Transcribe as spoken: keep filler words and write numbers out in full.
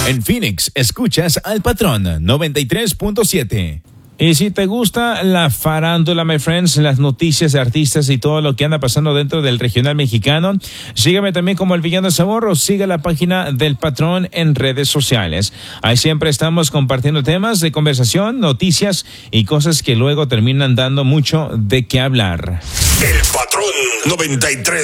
En Phoenix, escuchas al Patrón noventa y tres punto siete. Y si te gusta la farándula, my friends, las noticias de artistas y todo lo que anda pasando dentro del regional mexicano, sígueme también como El Villano Sabor o siga la página del Patrón en redes sociales. Ahí siempre estamos compartiendo temas de conversación, noticias y cosas que luego terminan dando mucho de qué hablar. El Patrón noventa y tres.